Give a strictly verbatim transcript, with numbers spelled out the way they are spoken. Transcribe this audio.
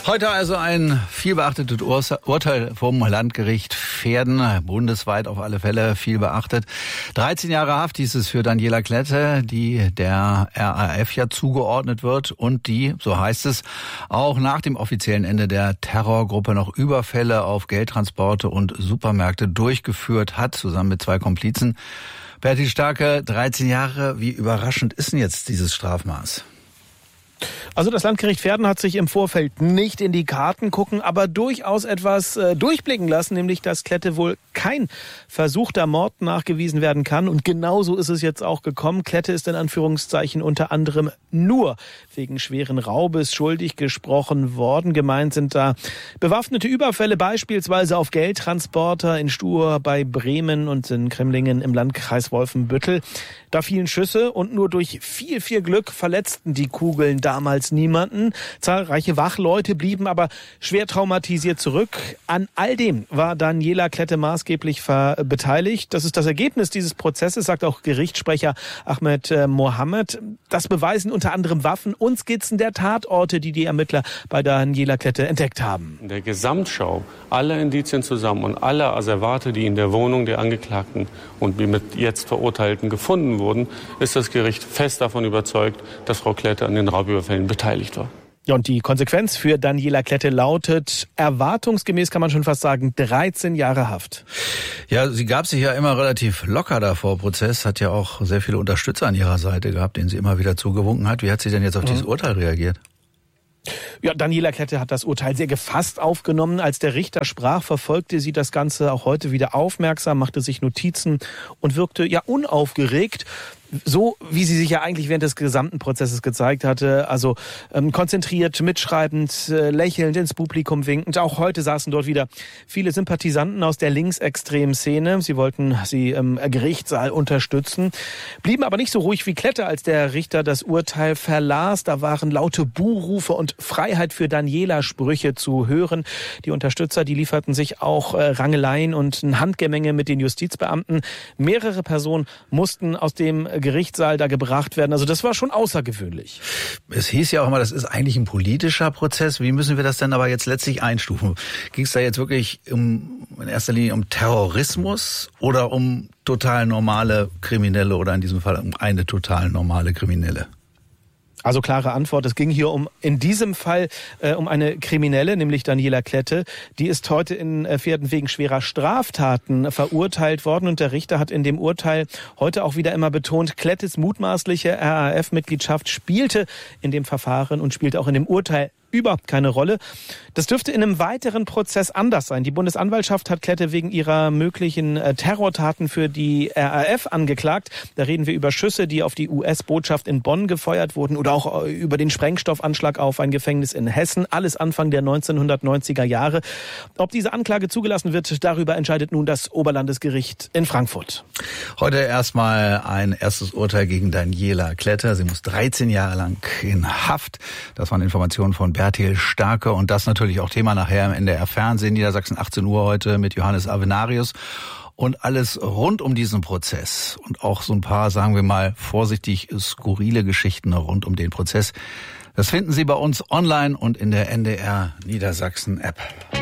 Heute also ein viel beachtetes Urteil vom Landgericht Verden, bundesweit auf alle Fälle viel beachtet. dreizehn Jahre Haft hieß es für Daniela Klette, die der R A F ja zugeordnet wird und die, so heißt es, auch nach dem offiziellen Ende der Terrorgruppe noch Überfälle auf Geldtransporte und Supermärkte durchgeführt hat, zusammen mit zwei Komplizen. Bertil Starke, dreizehn Jahre, wie überraschend ist denn jetzt dieses Strafmaß? Also das Landgericht Verden hat sich im Vorfeld nicht in die Karten gucken, aber durchaus etwas äh, durchblicken lassen, nämlich dass Klette wohl kein versuchter Mord nachgewiesen werden kann. Und genauso ist es jetzt auch gekommen. Klette ist in Anführungszeichen unter anderem nur wegen schweren Raubes schuldig gesprochen worden. Gemeint sind da bewaffnete Überfälle, beispielsweise auf Geldtransporter in Stur bei Bremen und in Cremlingen im Landkreis Wolfenbüttel. Da fielen Schüsse und nur durch viel, viel Glück verletzten die Kugeln damals niemanden. Zahlreiche Wachleute blieben aber schwer traumatisiert zurück. An all dem war Daniela Klette maßgeblich beteiligt. Das ist das Ergebnis dieses Prozesses, sagt auch Gerichtssprecher Ahmed äh, Mohammed. Das beweisen unter anderem Waffen und Skizzen der Tatorte, die die Ermittler bei Daniela Klette entdeckt haben. In der Gesamtschau aller Indizien zusammen und aller Asservate, die in der Wohnung der Angeklagten und mit jetzt Verurteilten gefunden wurden, ist das Gericht fest davon überzeugt, dass Frau Klette an den Raubüberfällen beteiligt war. Ja, und die Konsequenz für Daniela Klette lautet erwartungsgemäß, kann man schon fast sagen, dreizehn Jahre Haft. Ja, sie gab sich ja immer relativ locker da vor Prozess, hat ja auch sehr viele Unterstützer an ihrer Seite gehabt, denen sie immer wieder zugewunken hat. Wie hat sie denn jetzt auf mhm. dieses Urteil reagiert? Ja, Daniela Klette hat das Urteil sehr gefasst aufgenommen. Als der Richter sprach, verfolgte sie das Ganze auch heute wieder aufmerksam, machte sich Notizen und wirkte ja unaufgeregt. So, wie sie sich ja eigentlich während des gesamten Prozesses gezeigt hatte, also ähm, konzentriert, mitschreibend, äh, lächelnd, ins Publikum winkend. Auch heute saßen dort wieder viele Sympathisanten aus der linksextremen Szene. Sie wollten sie im Gerichtssaal unterstützen, blieben aber nicht so ruhig wie Klette, als der Richter das Urteil verlas. Da waren laute Buhrufe und Freiheit für Daniela-Sprüche zu hören. Die Unterstützer, die lieferten sich auch äh, Rangeleien und ein Handgemenge mit den Justizbeamten. Mehrere Personen mussten aus dem Gerichtssaal da gebracht werden. Also das war schon außergewöhnlich. Es hieß ja auch immer, das ist eigentlich ein politischer Prozess. Wie müssen wir das denn aber jetzt letztlich einstufen? Ging es da jetzt wirklich um, in erster Linie um Terrorismus oder um total normale Kriminelle oder in diesem Fall um eine total normale Kriminelle? Also klare Antwort, es ging hier um in diesem Fall äh, um eine Kriminelle, nämlich Daniela Klette. Die ist heute in äh, Verden wegen schwerer Straftaten verurteilt worden und der Richter hat in dem Urteil heute auch wieder immer betont, Klettes mutmaßliche R A F-Mitgliedschaft spielte in dem Verfahren und spielte auch in dem Urteil überhaupt keine Rolle. Das dürfte in einem weiteren Prozess anders sein. Die Bundesanwaltschaft hat Klette wegen ihrer möglichen Terrortaten für die R A F angeklagt. Da reden wir über Schüsse, die auf die U S-Botschaft in Bonn gefeuert wurden oder auch über den Sprengstoffanschlag auf ein Gefängnis in Hessen. Alles Anfang der neunzehnhundertneunziger Jahre. Ob diese Anklage zugelassen wird, darüber entscheidet nun das Oberlandesgericht in Frankfurt. Heute erstmal ein erstes Urteil gegen Daniela Klette. Sie muss dreizehn Jahre lang in Haft. Das waren Informationen von Bertil Starke und das natürlich auch Thema nachher im N D R Fernsehen, Niedersachsen achtzehn Uhr heute mit Johannes Avenarius und alles rund um diesen Prozess und auch so ein paar, sagen wir mal, vorsichtig skurrile Geschichten rund um den Prozess. Das finden Sie bei uns online und in der N D R Niedersachsen App.